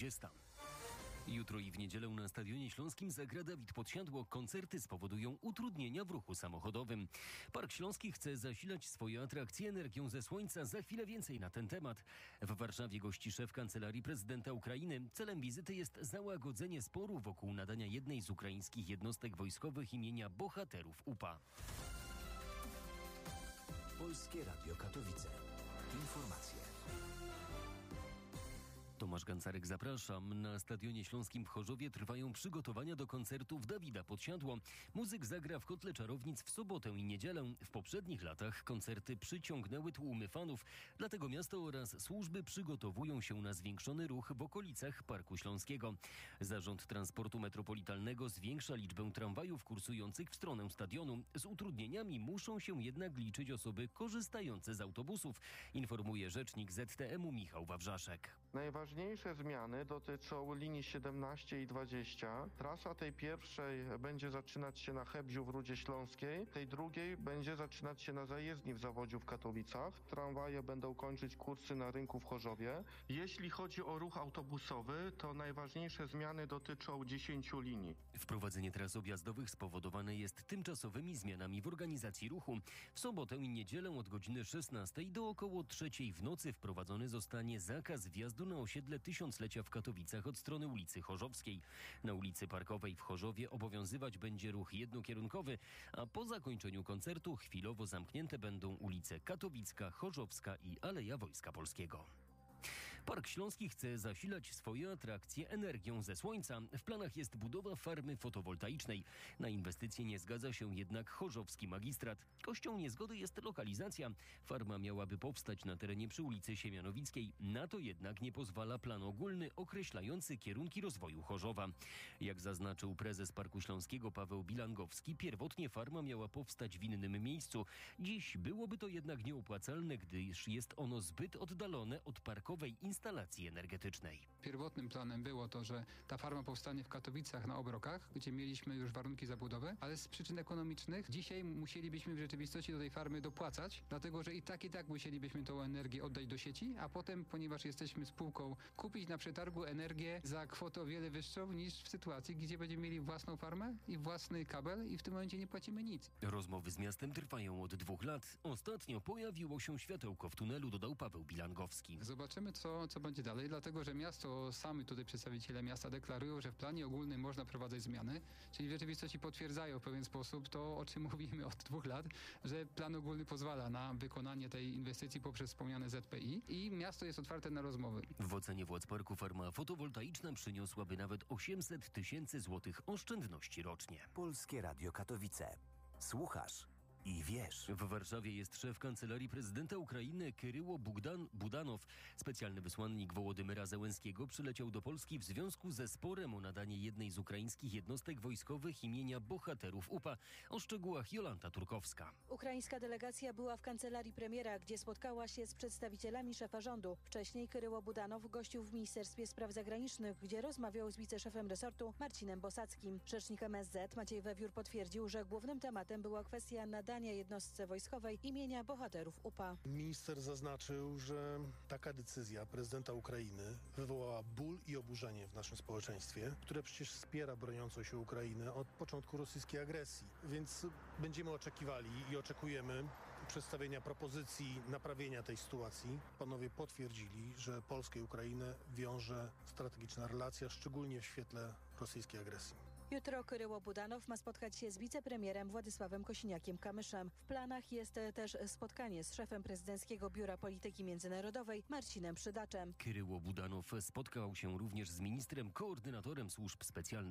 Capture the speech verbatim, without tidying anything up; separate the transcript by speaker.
Speaker 1: dwudziesta. Jutro i w niedzielę na Stadionie Śląskim zagra Dawid Podsiadło. Koncerty spowodują utrudnienia w ruchu samochodowym. Park Śląski chce zasilać swoje atrakcje energią ze słońca. Za chwilę więcej na ten temat. W Warszawie gości szef Kancelarii Prezydenta Ukrainy. Celem wizyty jest załagodzenie sporu wokół nadania jednej z ukraińskich jednostek wojskowych imienia bohaterów U P A.
Speaker 2: Polskie Radio Katowice. Informacje.
Speaker 1: Tomasz Gancarek, zapraszam. Na Stadionie Śląskim w Chorzowie trwają przygotowania do koncertów Dawida Podsiadło. Muzyk zagra w Kotle Czarownic w sobotę i niedzielę. W poprzednich latach koncerty przyciągnęły tłumy fanów. Dlatego miasto oraz służby przygotowują się na zwiększony ruch w okolicach Parku Śląskiego. Zarząd Transportu Metropolitalnego zwiększa liczbę tramwajów kursujących w stronę stadionu. Z utrudnieniami muszą się jednak liczyć osoby korzystające z autobusów, informuje rzecznik Z T M-u Michał Wawrzaszek.
Speaker 3: Najważniejsze zmiany dotyczą linii siedemnaście i dwadzieścia. Trasa tej pierwszej będzie zaczynać się na Hebziu w Rudzie Śląskiej, tej drugiej będzie zaczynać się na zajezdni w Zawodziu w Katowicach. Tramwaje będą kończyć kursy na rynku w Chorzowie. Jeśli chodzi o ruch autobusowy, to najważniejsze zmiany dotyczą dziesięciu linii.
Speaker 1: Wprowadzenie tras objazdowych spowodowane jest tymczasowymi zmianami w organizacji ruchu. W sobotę i niedzielę od godziny szesnastej do około trzeciej w nocy wprowadzony zostanie zakaz wjazdu na osiedle Tysiąclecia w Katowicach od strony ulicy Chorzowskiej. Na ulicy Parkowej w Chorzowie obowiązywać będzie ruch jednokierunkowy, a po zakończeniu koncertu chwilowo zamknięte będą ulice Katowicka, Chorzowska i Aleja Wojska Polskiego. Park Śląski chce zasilać swoje atrakcje energią ze słońca. W planach jest budowa farmy fotowoltaicznej. Na inwestycje nie zgadza się jednak chorzowski magistrat. Kością niezgody jest lokalizacja. Farma miałaby powstać na terenie przy ulicy Siemianowickiej. Na to jednak nie pozwala plan ogólny określający kierunki rozwoju Chorzowa. Jak zaznaczył prezes Parku Śląskiego Paweł Bilangowski, pierwotnie farma miała powstać w innym miejscu. Dziś byłoby to jednak nieopłacalne, gdyż jest ono zbyt oddalone od parkowej instalacji energetycznej.
Speaker 4: Pierwotnym planem było to, że ta farma powstanie w Katowicach na Obrokach, gdzie mieliśmy już warunki zabudowy, ale z przyczyn ekonomicznych dzisiaj musielibyśmy w rzeczywistości do tej farmy dopłacać, dlatego że i tak i tak musielibyśmy tą energię oddać do sieci, a potem, ponieważ jesteśmy spółką, kupić na przetargu energię za kwotę o wiele wyższą niż w sytuacji, gdzie będziemy mieli własną farmę i własny kabel i w tym momencie nie płacimy nic.
Speaker 1: Rozmowy z miastem trwają od dwóch lat. Ostatnio pojawiło się światełko w tunelu, dodał Paweł Bilangowski.
Speaker 4: Zobaczymy, co, co będzie dalej, dlatego że miasto, sami tutaj przedstawiciele miasta deklarują, że w planie ogólnym można wprowadzać zmiany, czyli w rzeczywistości potwierdzają w pewien sposób to, o czym mówimy od dwóch lat, że plan ogólny pozwala na wykonanie tej inwestycji poprzez wspomniane Z P I i miasto jest otwarte na rozmowy.
Speaker 1: W ocenie władz parku farma fotowoltaiczna przyniosłaby nawet osiemset tysięcy złotych oszczędności rocznie.
Speaker 2: Polskie Radio Katowice. Słuchasz i wiesz.
Speaker 1: W Warszawie jest szef Kancelarii Prezydenta Ukrainy Kyryło Bugdan, Budanow. Specjalny wysłannik Wołodymyra Zełenskiego przyleciał do Polski w związku ze sporem o nadanie jednej z ukraińskich jednostek wojskowych imienia bohaterów U P A. O szczegółach Jolanta Turkowska.
Speaker 5: Ukraińska delegacja była w kancelarii premiera, gdzie spotkała się z przedstawicielami szefa rządu. Wcześniej Kyryło Budanow gościł w Ministerstwie Spraw Zagranicznych, gdzie rozmawiał z wiceszefem resortu Marcinem Bosackim. Rzecznik M S Z Maciej Wewiór potwierdził, że głównym tematem była kwestia nadania jednostce wojskowej imienia bohaterów U P A.
Speaker 6: Minister zaznaczył, że taka decyzja prezydenta Ukrainy wywołała ból i oburzenie w naszym społeczeństwie, które przecież wspiera broniącą się Ukrainę od początku rosyjskiej agresji. Więc będziemy oczekiwali i oczekujemy przedstawienia propozycji naprawienia tej sytuacji. Panowie potwierdzili, że Polskę i Ukrainę wiąże strategiczna relacja, szczególnie w świetle rosyjskiej agresji.
Speaker 5: Jutro Kyryło Budanow ma spotkać się z wicepremierem Władysławem Kosiniakiem-Kamyszem. W planach jest też spotkanie z szefem Prezydenckiego Biura Polityki Międzynarodowej Marcinem Przydaczem.
Speaker 1: Kyryło Budanow spotkał się również z ministrem koordynatorem służb specjalnych